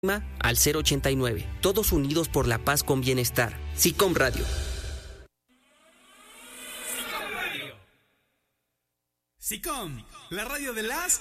al 089. Todos unidos por la paz con bienestar. SICOM Radio. SICOM, la radio de las